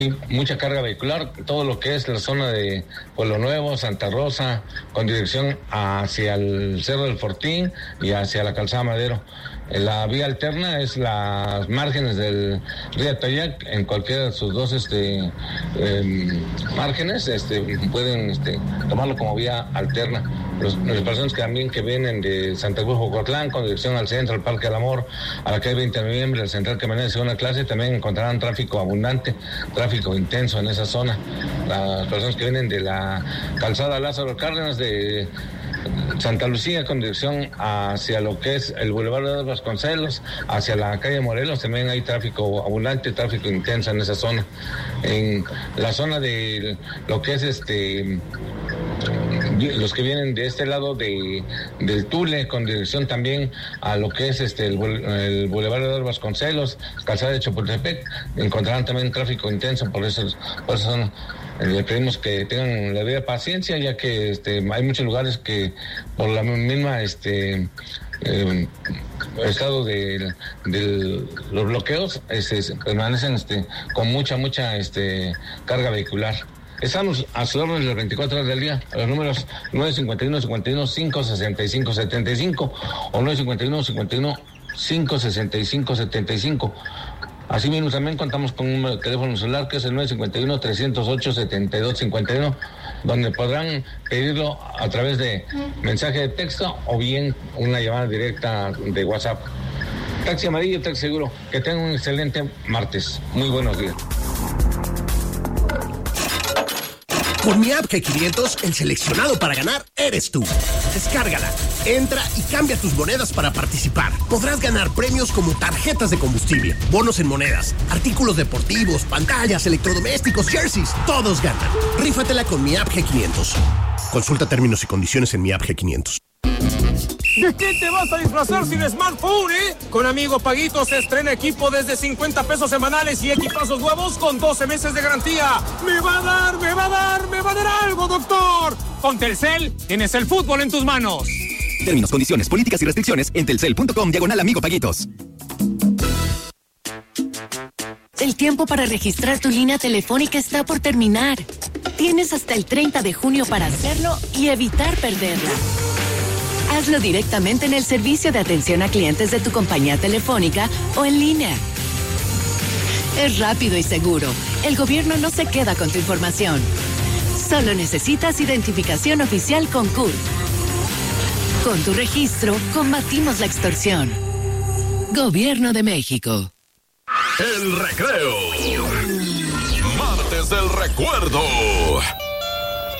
mucha carga vehicular, todo lo que es la zona de Pueblo Nuevo, Santa Rosa, con dirección hacia el Cerro del Fortín y hacia la Calzada Madero. La vía alterna es las márgenes del río Atoyac, en cualquiera de sus dos márgenes, pueden tomarlo como vía alterna. Las personas que también que vienen de Santa Cruz Jocotlán con dirección al centro, al Parque del Amor, a la calle 20 de noviembre, al Central Caminera de segunda clase, también encontrarán tráfico abundante, tráfico intenso en esa zona. Las personas que vienen de la calzada Lázaro Cárdenas de Santa Lucía con dirección hacia lo que es el Boulevard de Vasconcelos, hacia la calle Morelos, también hay tráfico abundante, tráfico intenso en esa zona. En la zona de lo que es los que vienen de este lado del Tule, con dirección también a lo que es el Boulevard de Vasconcelos, calzada de Chapultepec, encontrarán también tráfico intenso, por eso son. Le pedimos que tengan la debida paciencia, ya que hay muchos lugares que por la misma estado de los bloqueos permanecen con mucha carga vehicular. Estamos a sus órdenes las 24 horas del día, a los números 951-51-565-75 o 951-51-565-75. Asimismo, también contamos con un número de teléfono celular que es el 951-308-7251, donde podrán pedirlo a través de mensaje de texto o bien una llamada directa de WhatsApp. Taxi Amarillo, Taxi Seguro. Que tengan un excelente martes. Muy buenos días. Con mi app G500, el seleccionado para ganar eres tú. Descárgala, entra y cambia tus monedas para participar. Podrás ganar premios como tarjetas de combustible, bonos en monedas, artículos deportivos, pantallas, electrodomésticos, jerseys. Todos ganan. Rífatela con mi app G500. Consulta términos y condiciones en mi app G500. ¿De qué te vas a disfrazar sin smartphone, Con Amigo Paguito se estrena equipo desde 50 pesos semanales y equipazos nuevos con 12 meses de garantía. ¡Me va a dar algo, doctor! Con Telcel, tienes el fútbol en tus manos. Términos, condiciones, políticas y restricciones en telcel.com/Amigo Paguitos. El tiempo para registrar tu línea telefónica está por terminar. Tienes hasta el 30 de junio para hacerlo y evitar perderla. Hazlo directamente en el servicio de atención a clientes de tu compañía telefónica o en línea. Es rápido y seguro. El gobierno no se queda con tu información. Solo necesitas identificación oficial con CURP. Con tu registro, combatimos la extorsión. Gobierno de México. El recreo. Martes del recuerdo.